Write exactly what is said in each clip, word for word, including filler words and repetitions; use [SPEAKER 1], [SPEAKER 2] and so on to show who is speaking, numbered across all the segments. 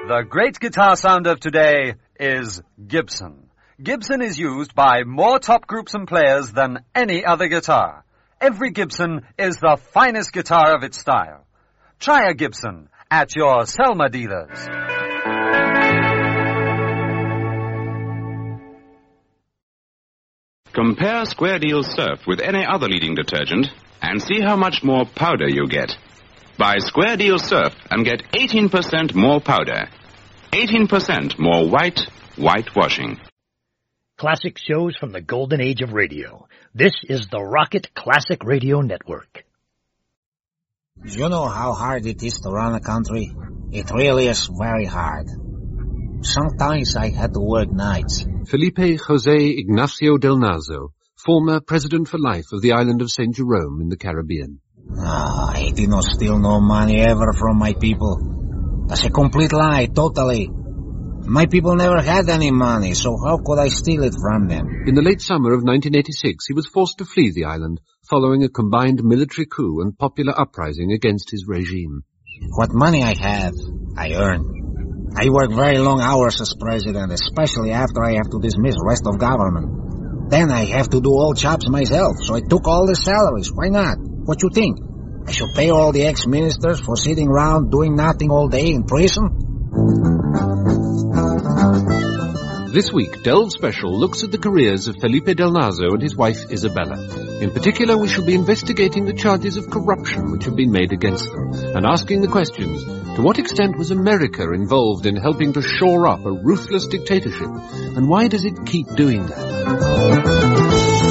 [SPEAKER 1] The great guitar sound of today is Gibson. Gibson is used by more top groups and players than any other guitar. Every Gibson is the finest guitar of its style. Try a Gibson at your Selma dealers.
[SPEAKER 2] Compare Square Deal Surf with any other leading detergent and see how much more powder you get. Buy Square Deal Surf and get eighteen percent more powder. eighteen percent more white, whitewashing.
[SPEAKER 3] Classic shows from the golden age of radio. This is the Rocket Classic Radio Network.
[SPEAKER 4] Do you know how hard it is to run a country? It really is very hard. Sometimes I had to work nights.
[SPEAKER 5] Felipe José Ignacio del Nazo, former president for life of the island of Saint Jerome in the Caribbean.
[SPEAKER 4] Ah, I did not steal no money ever from my people. That's a complete lie, totally. My people never had any money, so how could I steal it from them?
[SPEAKER 5] In the late summer of nineteen eighty-six, he was forced to flee the island following a combined military coup and popular uprising against his regime.
[SPEAKER 4] What money I have, I earn. I work very long hours as president, especially after I have to dismiss rest of government. Then I have to do all jobs myself, so I took all the salaries. Why not? What you think? I should pay all the ex-ministers for sitting around doing nothing all day in prison?
[SPEAKER 5] This week, Delve Special looks at the careers of Felipe Del Nazo and his wife Isabella. In particular, we shall be investigating the charges of corruption which have been made against them, and asking the questions, to what extent was America involved in helping to shore up a ruthless dictatorship, and why does it keep doing that?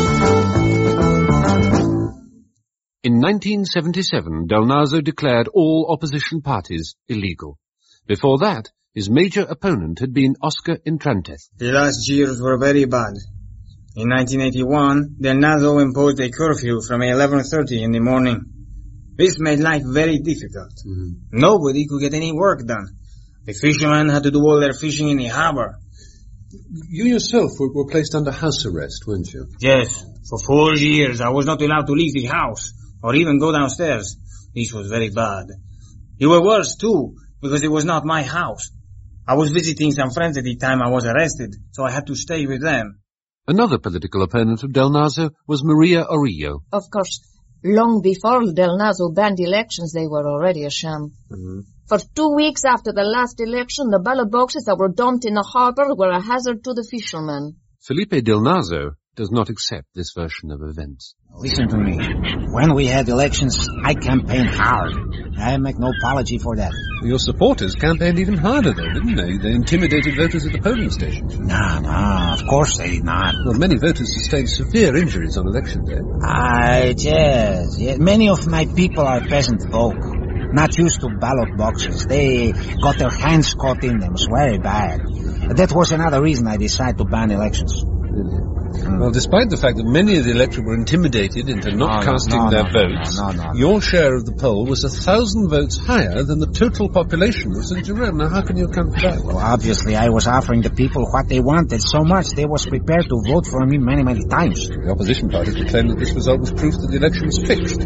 [SPEAKER 5] In nineteen seventy-seven, Del Nazo declared all opposition parties illegal. Before that, his major opponent had been Oscar Intrantez.
[SPEAKER 6] The last years were very bad. In nineteen eighty-one, Del Nazo imposed a curfew from eleven thirty in the morning. This made life very difficult. Mm-hmm. Nobody could get any work done. The fishermen had to do all their fishing in the harbor.
[SPEAKER 5] You yourself were, were placed under house arrest, weren't you?
[SPEAKER 6] Yes. For four years, I was not allowed to leave the house, or even go downstairs. This was very bad. It was worse, too, because it was not my house. I was visiting some friends at the time I was arrested, so I had to stay with them.
[SPEAKER 5] Another political opponent of Del Nazo was Maria Orillo.
[SPEAKER 7] Of course, long before Del Nazo banned elections, they were already a sham. Mm-hmm. For two weeks after the last election, the ballot boxes that were dumped in the harbor were a hazard to the fishermen.
[SPEAKER 5] Felipe Del Nazo does not accept this version of events.
[SPEAKER 4] Listen to me. When we had elections, I campaigned hard. I make no apology for that.
[SPEAKER 5] Your supporters campaigned even harder, though, didn't they? They intimidated voters at the polling stations.
[SPEAKER 4] No, no, of course they did not.
[SPEAKER 5] Well, many voters sustained severe injuries on election day.
[SPEAKER 4] Ah, yes, yes. Many of my people are peasant folk, not used to ballot boxes. They got their hands caught in them. It's very bad. That was another reason I decided to ban elections.
[SPEAKER 5] Really? Mm. Well, despite the fact that many of the electorate were intimidated into not
[SPEAKER 4] no,
[SPEAKER 5] casting
[SPEAKER 4] no, no,
[SPEAKER 5] their
[SPEAKER 4] no,
[SPEAKER 5] votes,
[SPEAKER 4] no, no, no, no.
[SPEAKER 5] your share of the poll was a thousand votes higher than the total population of Saint Jerome. Now, how can you account for that?
[SPEAKER 4] Well, obviously, I was offering the people what they wanted so much they was prepared to vote for me many, many times.
[SPEAKER 5] The opposition parties claimed that this result was proof that the election was fixed.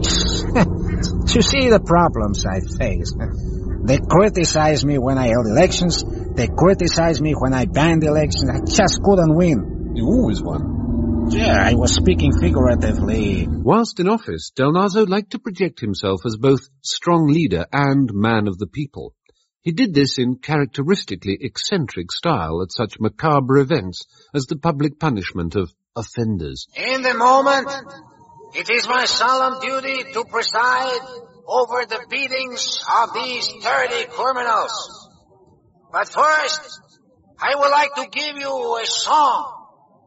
[SPEAKER 4] To see the problems I face. They criticized me when I held elections. They criticized me when I banned elections. I just couldn't win.
[SPEAKER 5] You always won.
[SPEAKER 4] Yeah, I was speaking figuratively.
[SPEAKER 5] Whilst in office, Del Nazo liked to project himself as both strong leader and man of the people. He did this in characteristically eccentric style at such macabre events as the public punishment of offenders.
[SPEAKER 4] In the moment, it is my solemn duty to preside over the beatings of these thirty criminals. But first, I would like to give you a song.